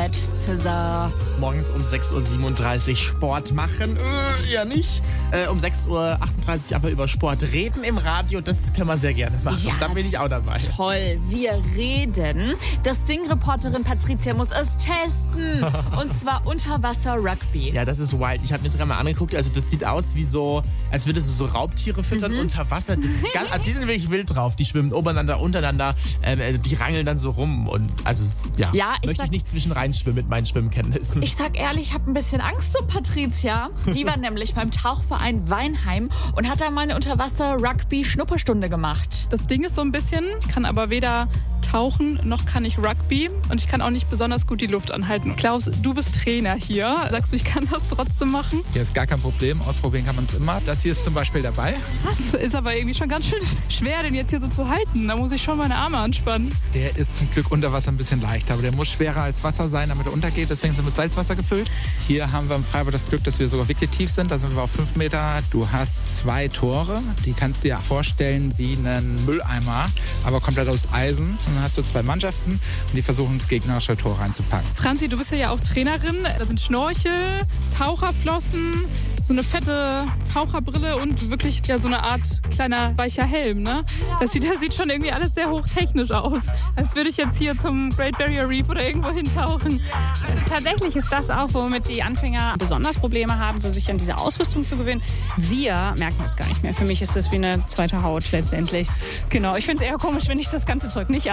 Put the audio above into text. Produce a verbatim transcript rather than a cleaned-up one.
Brad Scissor. Morgens um sechs Uhr siebenunddreißig Sport machen, äh, ja nicht. Äh, um sechs Uhr achtunddreißig aber über Sport reden im Radio, das können wir sehr gerne machen. Ja, da bin ich auch dabei. Toll, wir reden. Das Ding-Reporterin Patricia muss es testen. Und zwar Unterwasser-Rugby. Ja, das ist wild. Ich habe mir das gerade mal angeguckt. Also das sieht aus wie so, als würdest du so Raubtiere füttern Mhm. unter Wasser. Das ist ganz, die sind wirklich wild drauf. Die schwimmen obereinander, untereinander. Ähm, die rangeln dann so rum. Und also es- ja, Ja, ich möchte sag- ich nicht zwischen reinschwimmen mit meinen Schwimmkenntnissen. Ich sag ehrlich, ich habe ein bisschen Angst so Patricia. Die war nämlich beim Tauchverein Weinheim und hat da mal eine Unterwasser-Rugby-Schnupperstunde gemacht. Das Ding ist so ein bisschen, ich kann aber weder tauchen noch kann ich Rugby und ich kann auch nicht besonders gut die Luft anhalten. Klaus, du bist Trainer hier. Sagst du, ich kann das trotzdem machen? Hier ist gar kein Problem, ausprobieren kann man es immer. Das hier ist zum Beispiel dabei. Das ist aber irgendwie schon ganz schön schwer, den jetzt hier so zu halten. Da muss ich schon meine Arme anspannen. Der ist zum Glück unter Wasser ein bisschen leichter, aber der muss schwerer als Wasser sein, damit er untergeht. Deswegen sind wir mit Salzwasser gefüllt. Hier haben wir im Freibad das Glück, dass wir sogar wirklich tief sind. Da sind wir auf fünf Meter. Du hast zwei Tore. Die kannst du dir vorstellen wie einen Mülleimer, aber komplett aus Eisen. Und dann hast du zwei Mannschaften und die versuchen, ins gegnerische Tor reinzupacken. Franzi, du bist ja auch Trainerin. Da sind Schnorchel, Taucherflossen, so eine fette Taucherbrille und wirklich ja so eine Art kleiner weicher Helm, ne? Das sieht, das sieht schon irgendwie alles sehr hochtechnisch aus. Als würde ich jetzt hier zum Great Barrier Reef oder irgendwo hintauchen. Tatsächlich ist das auch, womit die Anfänger besonders Probleme haben, so sich an diese Ausrüstung zu gewöhnen. Wir merken das gar nicht mehr. Für mich ist das wie eine zweite Haut letztendlich. Genau, ich finde es eher komisch, wenn ich das ganze Zeug nicht an